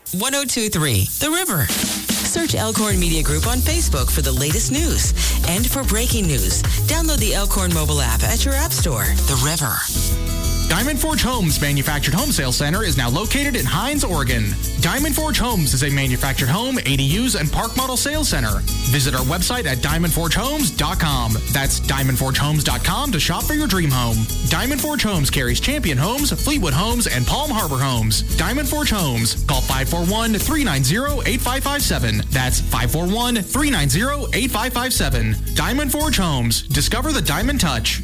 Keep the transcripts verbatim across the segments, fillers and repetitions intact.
one oh two point three The River. Search Elkhorn Media Group on Facebook for the latest news. And for breaking news, download the Elkhorn mobile app at your app store. The River. Diamond Forge Homes Manufactured Home Sales Center is now located in Hines, Oregon. Diamond Forge Homes is a manufactured home, A D Us, and park model sales center. Visit our website at diamond forge homes dot com. That's diamond forge homes dot com to shop for your dream home. Diamond Forge Homes carries Champion Homes, Fleetwood Homes, and Palm Harbor Homes. Diamond Forge Homes. Call five four one, three nine zero, eight five five seven. That's five four one, three nine zero, eight five five seven. Diamond Forge Homes. Discover the Diamond Touch.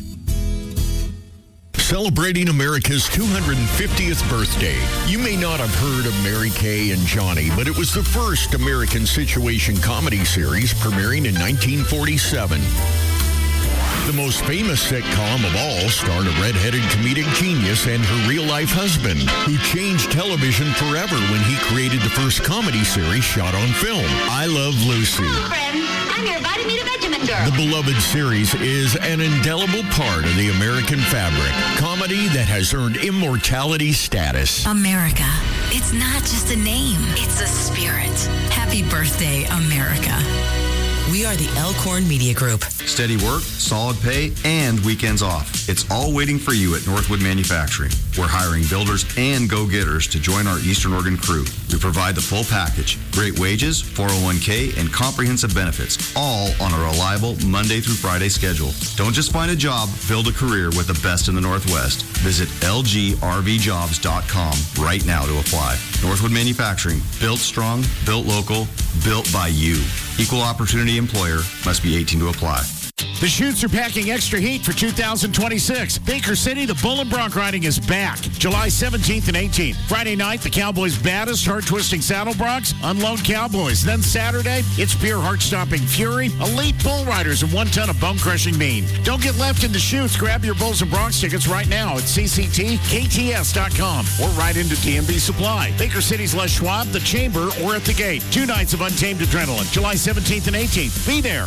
Celebrating America's two hundred fiftieth birthday. You may not have heard of Mary Kay and Johnny, but it was the first American situation comedy series premiering in nineteen forty-seven. The most famous sitcom of all starred a red-headed comedic genius and her real-life husband, who changed television forever when he created the first comedy series shot on film, I Love Lucy. Hello, friends. I'm your Vitamin Me to Benjamin girl. The beloved series is an indelible part of the American fabric. Comedy that has earned immortality status. America. It's not just a name. It's a spirit. Happy birthday, America. We are the Elkhorn Media Group. Steady work, solid pay, and weekends off. It's all waiting for you at Northwood Manufacturing. We're hiring builders and go-getters to join our Eastern Oregon crew. We provide the full package. Great wages, four oh one k, and comprehensive benefits, all on a reliable Monday through Friday schedule. Don't just find a job, build a career with the best in the Northwest. Visit L G R V jobs dot com right now to apply. Northwood Manufacturing, built strong, built local, built by you. Equal opportunity employer, must be eighteen to apply. The Chutes are packing extra heat for two thousand twenty-six. Baker City, the Bull and Bronc riding is back. July seventeenth and eighteenth. Friday night, the Cowboys' baddest, heart-twisting saddle broncs, Unload Cowboys. Then Saturday, it's pure heart-stopping fury, elite bull riders, and one ton of bone-crushing mean. Don't get left in the Chutes. Grab your Bulls and Broncs tickets right now at C C T K T S dot com or right into D M B Supply. Baker City's Les Schwab, the Chamber, or at the Gate. Two nights of Untamed Adrenaline, July seventeenth and eighteenth. Be there.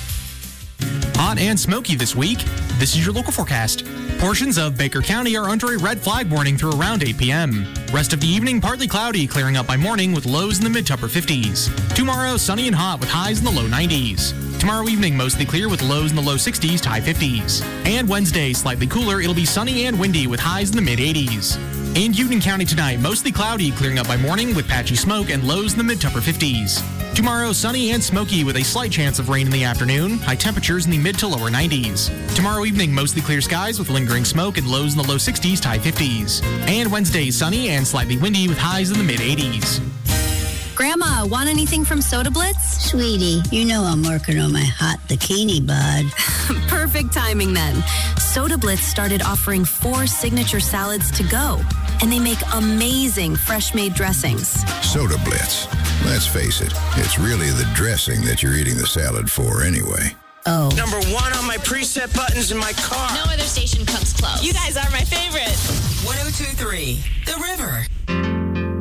Hot and smoky this week. This is your local forecast. Portions of Baker County are under a red flag warning through around eight p.m. Rest of the evening, partly cloudy, clearing up by morning with lows in the mid to upper fifties. Tomorrow, sunny and hot with highs in the low nineties. Tomorrow evening, mostly clear with lows in the low sixties to high fifties. And Wednesday, slightly cooler. It'll be sunny and windy with highs in the mid eighties. In Union County tonight, mostly cloudy, clearing up by morning with patchy smoke and lows in the mid to upper fifties. Tomorrow, sunny and smoky with a slight chance of rain in the afternoon. High temperatures in the mid to lower nineties. Tomorrow evening, mostly clear skies with lingering smoke and lows in the low sixties to high fifties. And Wednesday, sunny and slightly windy with highs in the mid eighties. Grandma, want anything from Soda Blitz? Sweetie, you know I'm working on my hot bikini, bud. Perfect timing then. Soda Blitz started offering four signature salads to go, and they make amazing fresh-made dressings. Soda Blitz. Let's face it, it's really the dressing that you're eating the salad for anyway. Oh. Number one on my preset buttons in my car. No other station comes close. You guys are my favorite. one oh two point three The River.